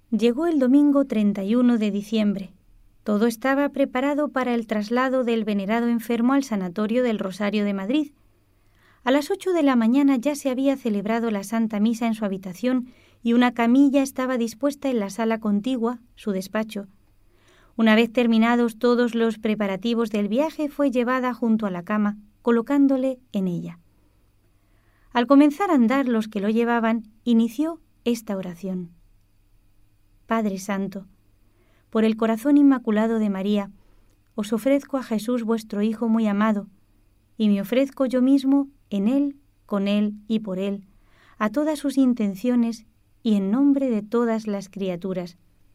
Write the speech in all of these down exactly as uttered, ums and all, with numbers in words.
Llegó el domingo treinta y uno de diciembre. Todo estaba preparado para el traslado del venerado enfermo al sanatorio del Rosario de Madrid. A las ocho de la mañana ya se había celebrado la Santa Misa en su habitación y una camilla estaba dispuesta en la sala contigua, su despacho. Una vez terminados todos los preparativos del viaje, fue llevada junto a la cama, colocándole en ella. Al comenzar a andar los que lo llevaban, inició esta oración. Padre Santo, por el corazón inmaculado de María, os ofrezco a Jesús vuestro Hijo muy amado, y me ofrezco yo mismo en Él, con Él y por Él, a todas sus intenciones y en nombre de todas las criaturas.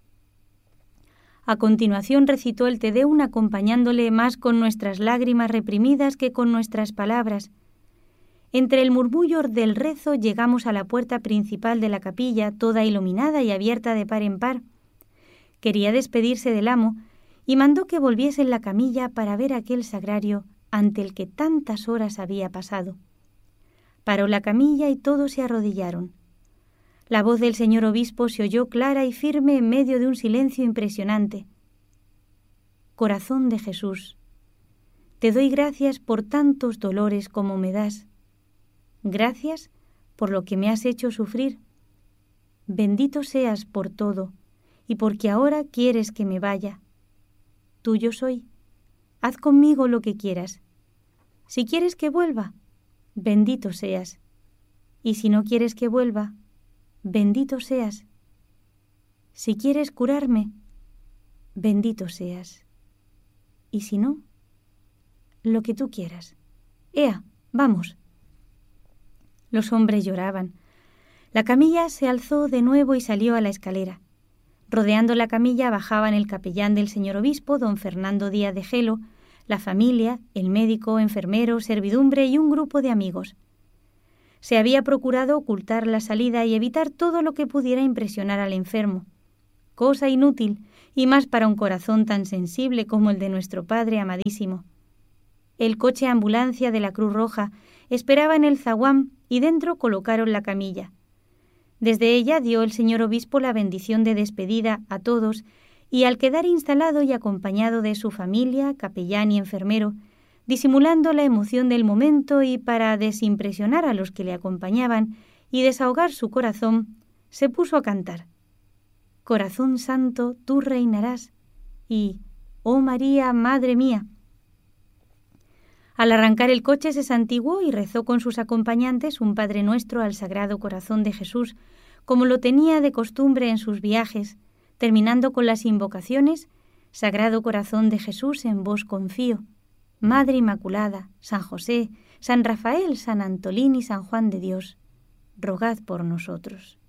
A continuación recitó el Te Deum acompañándole más con nuestras lágrimas reprimidas que con nuestras palabras. Entre el murmullo del rezo llegamos a la puerta principal de la capilla, toda iluminada y abierta de par en par. Quería despedirse del amo y mandó que volviese en la camilla para ver aquel sagrario ante el que tantas horas había pasado. Paró la camilla y todos se arrodillaron. La voz del señor obispo se oyó clara y firme en medio de un silencio impresionante. Corazón de Jesús, te doy gracias por tantos dolores como me das. Gracias por lo que me has hecho sufrir. Bendito seas por todo y porque ahora quieres que me vaya. Tuyo soy. Haz conmigo lo que quieras. Si quieres que vuelva, bendito seas. Y si no quieres que vuelva, bendito seas. Si quieres curarme, bendito seas. Y si no, lo que tú quieras. Ea, vamos. Los hombres lloraban. La camilla se alzó de nuevo y salió a la escalera. Rodeando la camilla bajaban el capellán del señor obispo, don Fernando Díaz de Gelo, la familia, el médico, enfermero, servidumbre y un grupo de amigos. Se había procurado ocultar la salida y evitar todo lo que pudiera impresionar al enfermo. Cosa inútil, y más para un corazón tan sensible como el de nuestro Padre amadísimo. El coche ambulancia de la Cruz Roja esperaba en el zaguán y dentro colocaron la camilla. Desde ella dio el señor obispo la bendición de despedida a todos y al quedar instalado y acompañado de su familia, capellán y enfermero, disimulando la emoción del momento y para desimpresionar a los que le acompañaban y desahogar su corazón, se puso a cantar. Corazón santo, tú reinarás y, oh María, Madre mía. Al arrancar el coche se santiguó y rezó con sus acompañantes un Padre Nuestro al Sagrado Corazón de Jesús, como lo tenía de costumbre en sus viajes, terminando con las invocaciones: Sagrado Corazón de Jesús, en vos confío. Madre Inmaculada, San José, San Rafael, San Antolín y San Juan de Dios, rogad por nosotros.